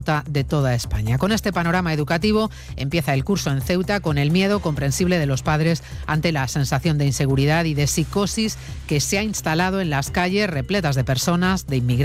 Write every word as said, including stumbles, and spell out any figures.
de toda España. Con este panorama educativo empieza el curso en Ceuta con el miedo comprensible de los padres ante la sensación de inseguridad y de psicosis que se ha instalado en las calles repletas de personas, de inmigrantes